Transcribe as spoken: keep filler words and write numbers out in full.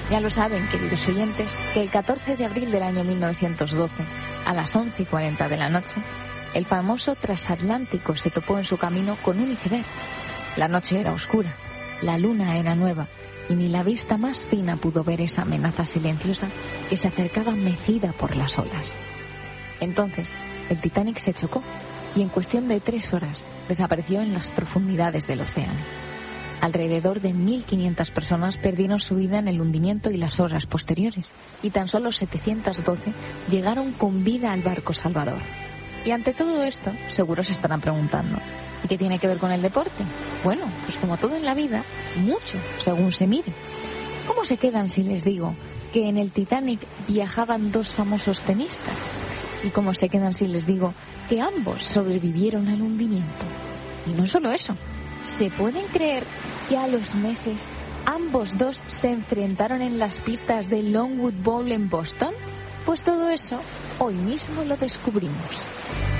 Ya lo saben, queridos oyentes, que el catorce de abril del año mil novecientos doce, a las once y cuarenta de la noche, el famoso transatlántico se topó en su camino con un iceberg. La noche era oscura, la luna era nueva, y ni la vista más fina pudo ver esa amenaza silenciosa que se acercaba mecida por las olas. Entonces, el Titanic se chocó y en cuestión de tres horas desapareció en las profundidades del océano. Alrededor de mil quinientas personas perdieron su vida en el hundimiento y las horas posteriores, y tan solo setecientas doce llegaron con vida al barco salvador. Y ante todo esto, seguro se estarán preguntando, ¿y qué tiene que ver con el deporte? Bueno, pues como todo en la vida, mucho, según se mire. ¿Cómo se quedan si les digo que en el Titanic viajaban dos famosos tenistas? ¿Y cómo se quedan si les digo que ambos sobrevivieron al hundimiento? Y no solo eso, ¿se pueden creer que a los meses ambos dos se enfrentaron en las pistas del Longwood Bowl en Boston? Pues todo eso hoy mismo lo descubrimos.